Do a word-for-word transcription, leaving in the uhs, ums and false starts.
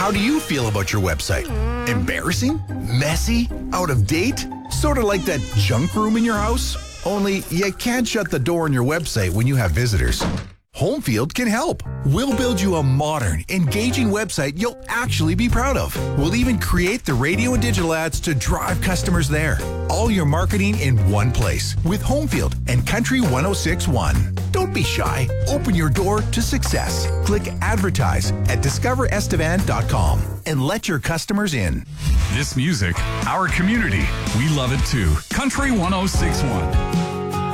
How do you feel about your website? Embarrassing? Messy? Out of date? Sort of like that junk room in your house? Only you can't shut the door on your website when you have visitors. Homefield can help. We'll build you a modern, engaging website you'll actually be proud of. We'll even create the radio and digital ads to drive customers there. All your marketing in one place with Homefield and Country one oh six point one. Don't be shy. Open your door to success. Click advertise at discover estevan dot com and let your customers in. This music, our community, we love it too. Country one oh six point one.